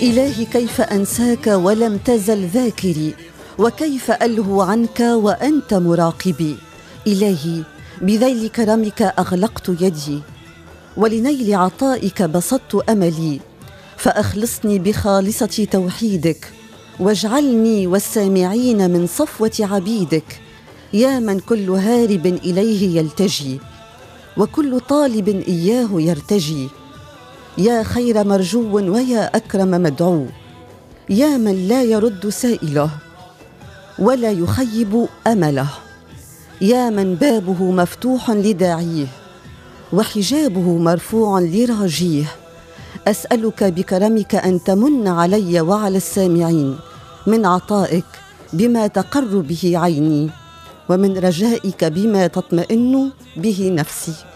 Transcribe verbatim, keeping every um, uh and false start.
إلهي كيف أنساك ولم تزل ذاكري، وكيف ألهو عنك وأنت مراقبي. إلهي بذيل كرمك أغلقت يدي، ولنيل عطائك بسطت أملي، فأخلصني بخالصة توحيدك، واجعلني والسامعين من صفوة عبيدك. يا من كل هارب إليه يلتجي، وكل طالب إياه يرتجي. يا خير مرجو ويا أكرم مدعو، يا من لا يرد سائله ولا يخيب أمله. يا من بابه مفتوح لداعيه، وحجابه مرفوع لراجيه. أسألك بكرمك أن تمن علي وعلى السامعين من عطائك بما تقر به عيني، ومن رجائك بما تطمئن به نفسي.